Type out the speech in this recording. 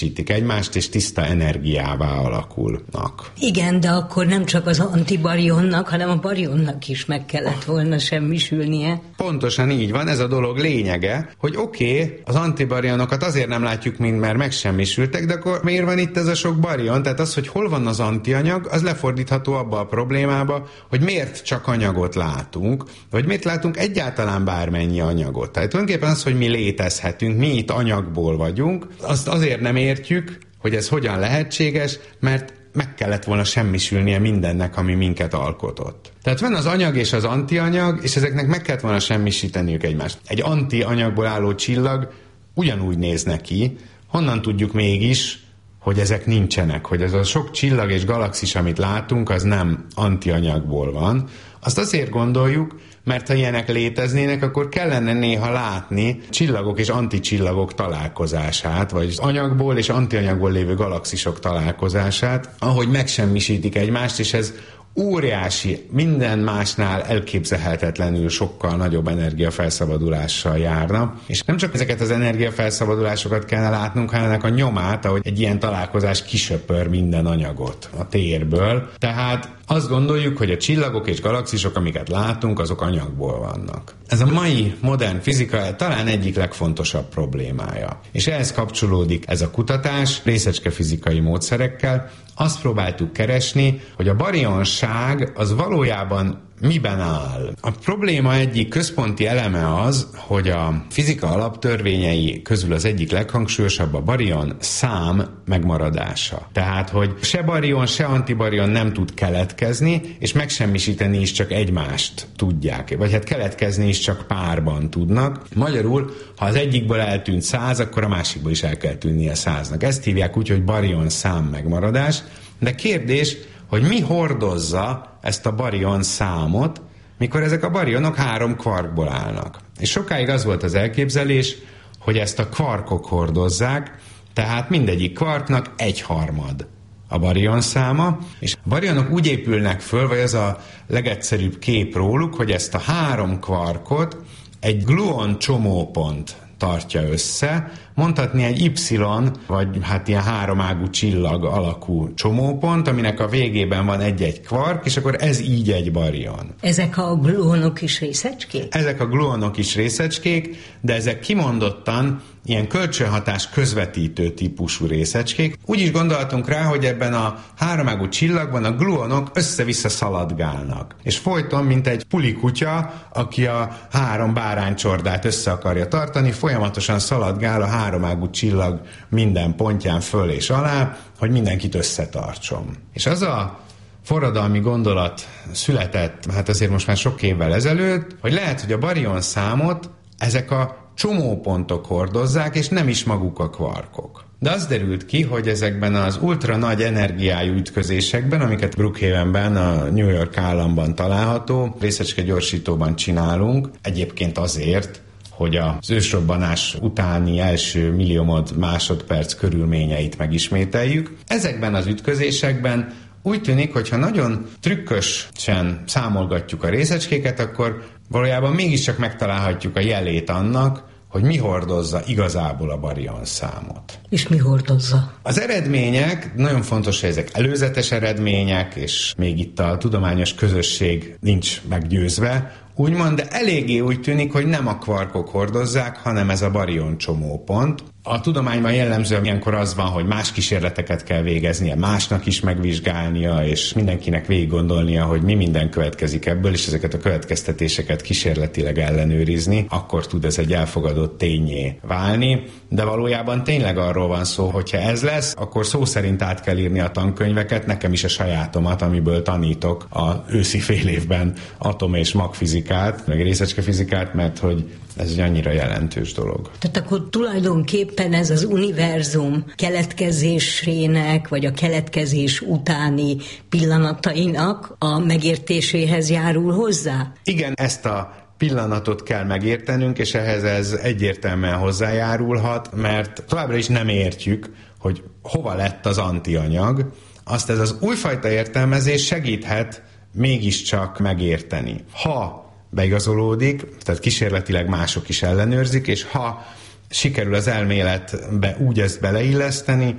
egymást, és tiszta energiává alakulnak. Igen, de akkor nem csak az antibarionnak, hanem a barionnak is meg kellett volna semmisülnie. Pontosan így van, ez a dolog lényege, hogy oké, az antibarionokat azért nem látjuk mind, mert megsemmisültek, de akkor miért van itt ez a sok barion? Tehát az, hogy hol van az antianyag, az lefordítható abba a problémába, hogy miért csak anyagot látunk, vagy miért látunk egyáltalán bármennyi anyagot. Tehát tulajdonképpen az, hogy mi létezhetünk, mi itt anyagból vagyunk, azt azért nem értjük, hogy ez hogyan lehetséges, mert meg kellett volna semmisülnie mindennek, ami minket alkotott. Tehát van az anyag és az antianyag, és ezeknek meg kellett volna semmisíteniük egymást. Egy antianyagból álló csillag ugyanúgy néz neki, honnan tudjuk mégis, hogy ezek nincsenek, hogy ez a sok csillag és galaxis, amit látunk, az nem antianyagból van. Azt azért gondoljuk, mert ha ilyenek léteznének, akkor kellene néha látni csillagok és anticsillagok találkozását, vagy anyagból és antianyagból lévő galaxisok találkozását, ahogy megsemmisítik egymást, és ez óriási, minden másnál elképzelhetetlenül sokkal nagyobb energiafelszabbadulással járna. És nem csak ezeket az energiafelszabbadulásokat kellene látnunk, hanem ennek a nyomát, ahogy egy ilyen találkozás kisöpör minden anyagot a térből. Tehát azt gondoljuk, hogy a csillagok és galaxisok, amiket látunk, azok anyagból vannak. Ez a mai modern fizika talán egyik legfontosabb problémája. És ehhez kapcsolódik ez a kutatás részecskefizikai módszerekkel. Azt próbáltuk keresni, hogy a barionság az valójában miben áll. A probléma egyik központi eleme az, hogy a fizika alaptörvényei közül az egyik leghangsúlyosabb a barion szám megmaradása. Tehát, hogy se barion, se antibarion nem tud keletkezni, és megsemmisíteni is csak egymást tudják. Vagy hát keletkezni is csak párban tudnak. Magyarul, ha az egyikből eltűnt 100, akkor a másikból is el kell tűnnie 100-nak. Ezt hívják úgy, hogy barion szám megmaradás. De kérdés, hogy mi hordozza ezt a barion számot, mikor ezek a barionok 3 kvarkból állnak. És sokáig az volt az elképzelés, hogy ezt a kvarkok hordozzák, tehát mindegyik kvarknak 1/3 a barion száma, és a barionok úgy épülnek föl, vagy az a legegyszerűbb kép róluk, hogy ezt a 3 kvarkot egy gluon csomópont tartja össze, mondhatni egy Y, vagy hát ilyen 3-ágú csillag alakú csomópont, aminek a végében van egy-egy kvark, és akkor ez így egy barion. Ezek a gluonok is részecskék? Ezek a gluonok is részecskék, de ezek kimondottan ilyen kölcsönhatás közvetítő típusú részecskék. Úgy is gondoltunk rá, hogy ebben a 3-ágú csillagban a gluonok össze-vissza szaladgálnak. És folyton, mint egy pulikutya, aki a 3 báránycsordát össze akarja tartani, folyamatosan szaladgál a 3-ágú csillag minden pontján föl és alá, hogy mindenkit összetartson. És az a forradalmi gondolat született, hát azért most már sok évvel ezelőtt, hogy lehet, hogy a barion számot ezek a csomópontok hordozzák, és nem is maguk a kvarkok. De az derült ki, hogy ezekben az ultra nagy energiájú ütközésekben, amiket Brookhavenben, a New York államban található, részecske gyorsítóban csinálunk, egyébként azért, hogy az ősrobbanás utáni első milliomod másodperc körülményeit megismételjük. Ezekben az ütközésekben úgy tűnik, hogyha nagyon trükkösen számolgatjuk a részecskéket, akkor valójában mégiscsak megtalálhatjuk a jelét annak, hogy mi hordozza igazából a barion számot. És mi hordozza? Az eredmények, nagyon fontos, hogy ezek előzetes eredmények, és még itt a tudományos közösség nincs meggyőzve, úgymond, de eléggé úgy tűnik, hogy nem a kvarkok hordozzák, hanem ez a barion csomópont. A tudományban jellemzően ilyenkor az van, hogy más kísérleteket kell végeznie, másnak is megvizsgálnia, és mindenkinek végig gondolnia, hogy mi minden következik ebből, és ezeket a következtetéseket kísérletileg ellenőrizni, akkor tud ez egy elfogadott tényé válni. De valójában tényleg arról van szó, hogyha ez lesz, akkor szó szerint át kell írni a tankönyveket, nekem is a sajátomat, amiből tanítok a őszi fél évben atom- és magfizikát, meg részecskefizikát, mert hogy ez egy annyira jelentős dolog. Tehát akkor tulajdonképpen ez az univerzum keletkezésének, vagy a keletkezés utáni pillanatainak a megértéséhez járul hozzá? Igen, ezt a pillanatot kell megértenünk, és ehhez ez egyértelműen hozzájárulhat, mert továbbra is nem értjük, hogy hova lett az antianyag. Azt ez az újfajta értelmezés segíthet mégiscsak megérteni. Ha beigazolódik, tehát kísérletileg mások is ellenőrzik, és ha sikerül az elméletbe úgy ezt beleilleszteni,